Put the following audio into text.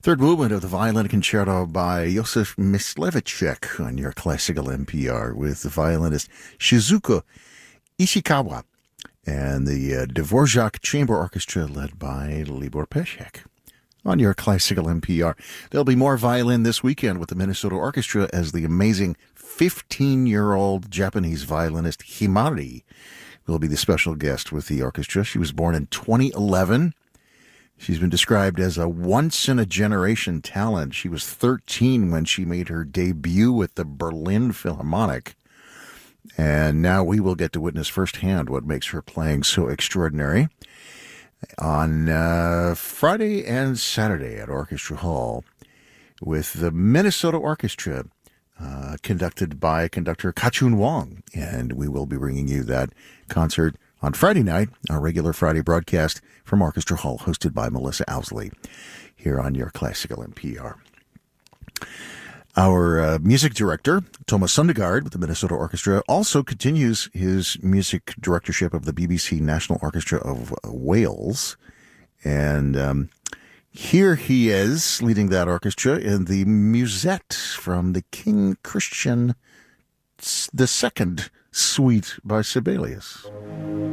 Third movement of the Violin Concerto by Josef Mysliveček on your classical NPR with the violinist Shizuko Ishikawa and the Dvorak Chamber Orchestra led by Libor Pesek on your classical NPR. There'll be more violin this weekend with the Minnesota Orchestra as the amazing 15-year-old Japanese violinist Himari will be the special guest with the orchestra. She was born in 2011. She's been described as a once-in-a-generation talent. She was 13 when she made her debut at the Berlin Philharmonic. And now we will get to witness firsthand what makes her playing so extraordinary on Friday and Saturday at Orchestra Hall with the Minnesota Orchestra, conducted by conductor Ka-Chun Wong. And we will be bringing you that concert on Friday night, our regular Friday broadcast from Orchestra Hall, hosted by Melissa Owsley, here on your classical NPR. Our music director, Thomas Sundegaard, with the Minnesota Orchestra, also continues his music directorship of the BBC National Orchestra of Wales. And here he is leading that orchestra in the Musette from the King Christian II Suite by Sibelius.